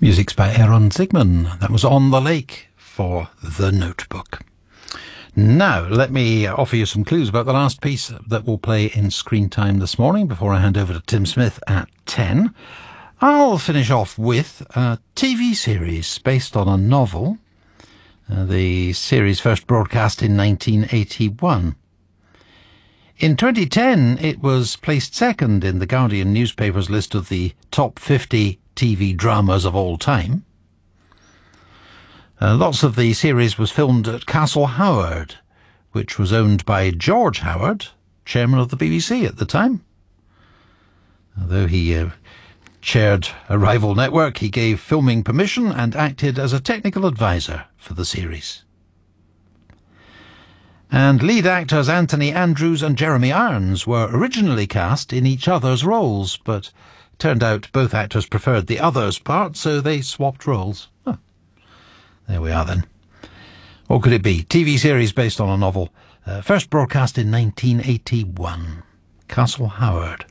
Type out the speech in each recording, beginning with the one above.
Music's by Aaron Zigman. That was On the Lake for The Notebook. Now, let me offer you some clues about the last piece that will play in Screen Time this morning before I hand over to Tim Smith at 10. I'll finish off with a TV series based on a novel. The series first broadcast in 1981. In 2010, it was placed second in the Guardian newspaper's list of the top 50 TV dramas of all time. Lots of the series was filmed at Castle Howard, which was owned by George Howard, chairman of the BBC at the time. Although he chaired a rival network, he gave filming permission and acted as a technical advisor for the series. And lead actors Anthony Andrews and Jeremy Irons were originally cast in each other's roles, but turned out both actors preferred the other's part, so they swapped roles. Huh. There we are then. What could it be? TV series based on a novel. First broadcast in 1981. Castle Howard.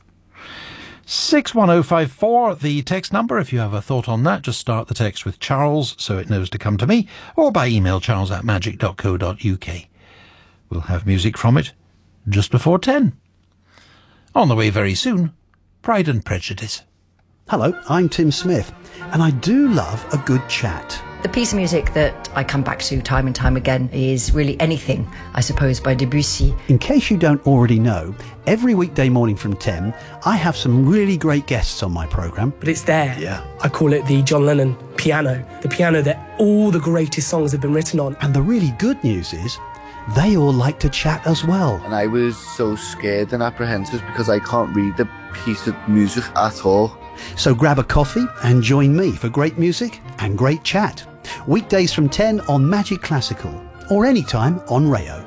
61054, the text number. If you have a thought on that, just start the text with Charles so it knows to come to me, or by email charles@magic.co.uk. We'll have music from it just before 10. On the way very soon, Pride and Prejudice. Hello, I'm Tim Smith, and I do love a good chat. The piece of music that I come back to time and time again is really Anything, I suppose, by Debussy. In case you don't already know, every weekday morning from 10, I have some really great guests on my programme. But it's there. Yeah. I call it the John Lennon piano, the piano that all the greatest songs have been written on. And the really good news is, they all like to chat as well. And I was so scared and apprehensive because I can't read the piece of music at all. So grab a coffee and join me for great music and great chat. Weekdays from 10 on Magic Classical, or anytime on Rayo.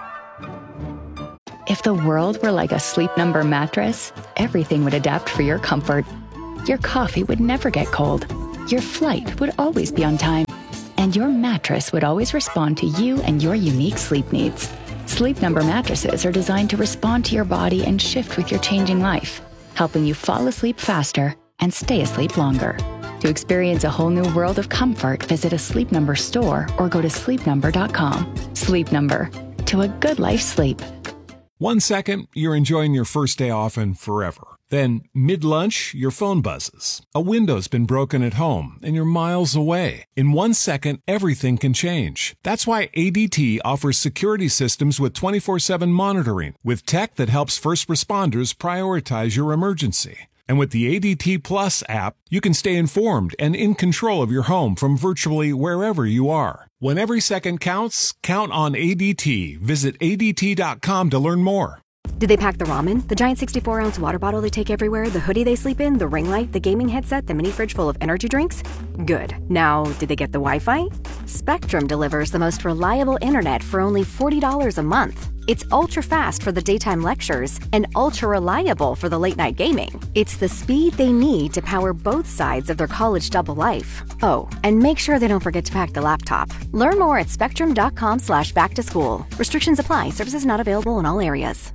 If the world were like a Sleep Number mattress, everything would adapt for your comfort. Your coffee would never get cold. Your flight would always be on time. And your mattress would always respond to you and your unique sleep needs. Sleep Number mattresses are designed to respond to your body and shift with your changing life, helping you fall asleep faster and stay asleep longer. To experience a whole new world of comfort, visit a Sleep Number store or go to sleepnumber.com. Sleep Number. To a good life sleep. 1 second, you're enjoying your first day off and forever. Then, mid-lunch, your phone buzzes. A window's been broken at home, and you're miles away. In 1 second, everything can change. That's why ADT offers security systems with 24/7 monitoring, with tech that helps first responders prioritize your emergency. And with the ADT Plus app, you can stay informed and in control of your home from virtually wherever you are. When every second counts, count on ADT. Visit ADT.com to learn more. Did they pack the ramen, the giant 64-ounce water bottle they take everywhere, the hoodie they sleep in, the ring light, the gaming headset, the mini fridge full of energy drinks? Good. Now, did they get the Wi-Fi? Spectrum delivers the most reliable internet for only $40 a month. It's ultra-fast for the daytime lectures and ultra-reliable for the late-night gaming. It's the speed they need to power both sides of their college double life. Oh, and make sure they don't forget to pack the laptop. Learn more at spectrum.com/back-to-school. Restrictions apply. Services not available in all areas.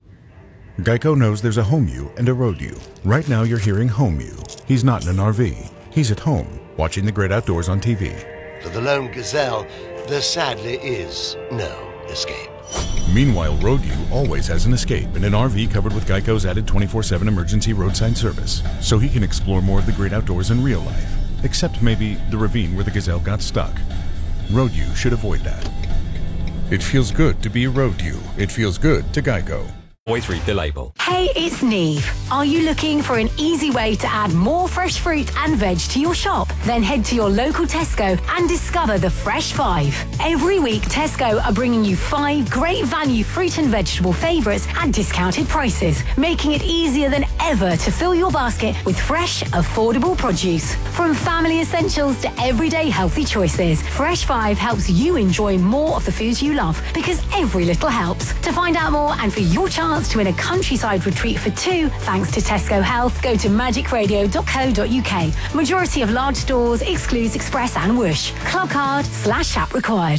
Geico knows there's a home you and a road you. Right now you're hearing home you. He's not in an RV. He's at home, watching the great outdoors on TV. For the lone gazelle, there sadly is no escape. Meanwhile, road you always has an escape in an RV covered with Geico's added 24/7 emergency roadside service, so he can explore more of the great outdoors in real life. Except maybe the ravine where the gazelle got stuck. Road you should avoid that. It feels good to be a road you. It feels good to Geico. Always read the label. Hey, it's Neve. Are you looking for an easy way to add more fresh fruit and veg to your shop? Then head to your local Tesco and discover the Fresh 5. Every week, Tesco are bringing you 5 great value fruit and vegetable favourites at discounted prices, making it easier than ever to fill your basket with fresh, affordable produce. From family essentials to everyday healthy choices, Fresh 5 helps you enjoy more of the foods you love, because every little helps. To find out more and for your chance to win a countryside retreat for 2 thanks to Tesco Health, go to magicradio.co.uk. Majority of large stores excludes Express and Whoosh. Club card /app required.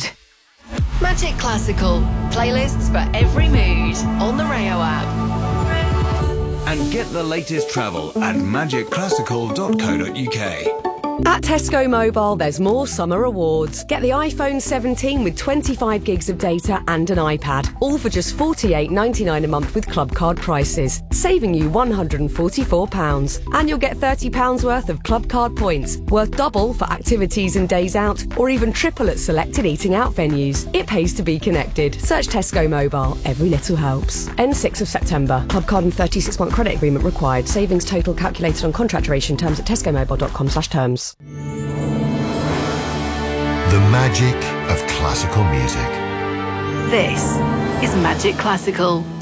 Magic Classical. Playlists for every mood on the Rayo app. And get the latest travel at magicclassical.co.uk. At Tesco Mobile, there's more summer rewards. Get the iPhone 17 with 25 gigs of data and an iPad, all for just $48.99 a month with Club Card prices, saving you £144. And you'll get £30 worth of Club Card points, worth double for activities and days out, or even triple at selected eating out venues. It pays to be connected. Search Tesco Mobile. Every little helps. End 6th of September. Club Card and 36-month credit agreement required. Savings total calculated on contract duration. Terms at tescomobile.com/terms. The magic of classical music. This is Magic Classical.